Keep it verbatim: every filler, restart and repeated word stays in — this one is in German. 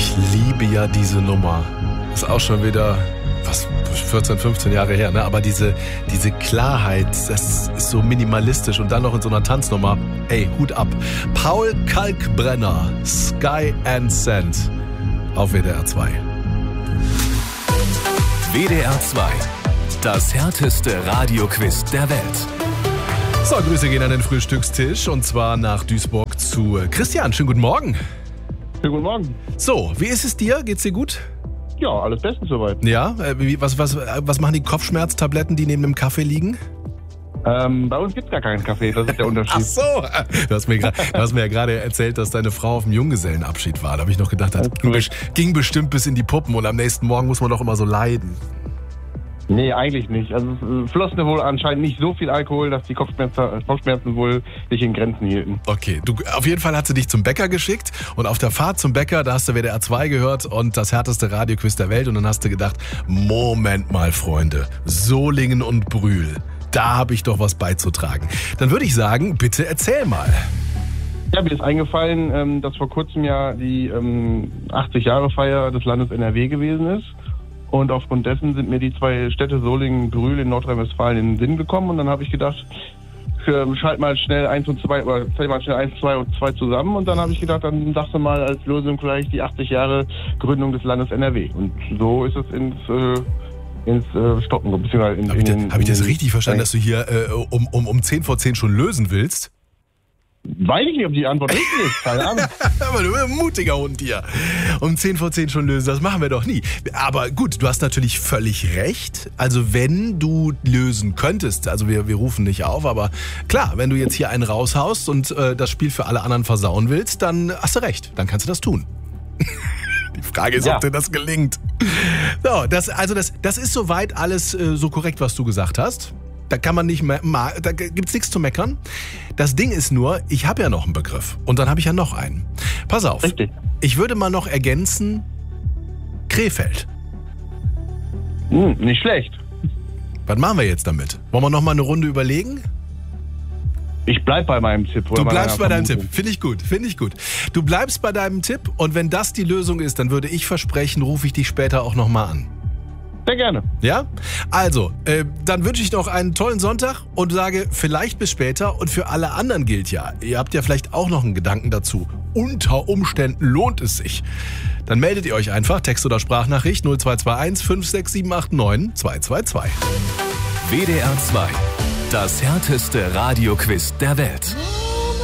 Ich liebe ja diese Nummer. Ist auch schon wieder, was, vierzehn, fünfzehn Jahre her, ne? Aber diese, diese Klarheit, das ist so minimalistisch und dann noch in so einer Tanznummer. Ey, Hut ab. Paul Kalkbrenner, Sky and Sand auf W D R zwei. W D R zwei, das härteste Radioquiz der Welt. So, Grüße gehen an den Frühstückstisch und zwar nach Duisburg zu Christian. Schönen guten Morgen. Schönen guten Morgen. So, wie ist es dir? Geht's dir gut? Ja, alles bestens soweit. Ja, äh, wie, was, was, was machen die Kopfschmerztabletten, die neben dem Kaffee liegen? Ähm, bei uns gibt's gar keinen Kaffee, das ist der Unterschied. Ach so, du hast mir, gra- du hast mir ja gerade erzählt, dass deine Frau auf dem Junggesellenabschied war. Da habe ich noch gedacht, das ging, bes- ging bestimmt bis in die Puppen und am nächsten Morgen muss man doch immer so leiden. Nee, eigentlich nicht. Also es floss wohl anscheinend nicht so viel Alkohol, dass die Kopfschmerzen, Kopfschmerzen wohl sich in Grenzen hielten. Okay, du, auf jeden Fall hat sie dich zum Bäcker geschickt und auf der Fahrt zum Bäcker, da hast du W D R zwei gehört und das härteste Radioquiz der Welt und dann hast du gedacht, Moment mal, Freunde, Solingen und Brühl, da habe ich doch was beizutragen. Dann würde ich sagen, bitte erzähl mal. Ja, mir ist eingefallen, ähm, dass vor kurzem ja die ähm, achtzig-Jahre-Feier des Landes N R W gewesen ist. Und aufgrund dessen sind mir die zwei Städte Solingen und Brühl in Nordrhein-Westfalen in den Sinn gekommen. Und dann habe ich gedacht, für, schalt mal schnell eins und zwei, oder zähl mal schnell eins, zwei und zwei zusammen. Und dann habe ich gedacht, dann sagst du mal als Lösung vielleicht die achtzig Jahre Gründung des Landes N R W. Und so ist es ins, äh, ins äh, Stocken, beziehungsweise in, Habe ich, in, das- hab ich das in- richtig verstanden, dass du hier äh, um, um, um zehn vor zehn schon lösen willst? Weiß ich nicht, ob die Antwort richtig ist. Keine Ahnung. Aber du bist ein mutiger Hund hier. Um zehn vor zehn schon lösen, das machen wir doch nie. Aber gut, du hast natürlich völlig recht. Also wenn du lösen könntest, also wir, wir rufen nicht auf, aber klar, wenn du jetzt hier einen raushaust und äh, das Spiel für alle anderen versauen willst, dann hast du recht, dann kannst du das tun. Die Frage ist, Ja. ob dir das gelingt. So, das, also das, das ist soweit alles äh, so korrekt, was du gesagt hast. Da kann man nicht mehr, ma- da gibt's nichts zu meckern. Das Ding ist nur, ich habe ja noch einen Begriff und dann habe ich ja noch einen. Pass auf. Richtig. Ich würde mal noch ergänzen, Krefeld. Hm, nicht schlecht. Was machen wir jetzt damit? Wollen wir noch mal eine Runde überlegen? Ich bleib bei meinem Tipp. Oder Du bleibst bei meiner deinem Tipp. Vermutung. Finde ich gut, finde ich gut. Du bleibst bei deinem Tipp und wenn das die Lösung ist, dann würde ich versprechen, rufe ich dich später auch noch mal an. Sehr gerne. Ja? Also, äh, dann wünsche ich noch einen tollen Sonntag und sage vielleicht bis später. Und für alle anderen gilt ja, ihr habt ja vielleicht auch noch einen Gedanken dazu. Unter Umständen lohnt es sich. Dann meldet ihr euch einfach, Text oder Sprachnachricht null zwei zwei eins fünf sechs sieben acht neun zwei zwei zwei. W D R zwei, das härteste Radioquiz der Welt.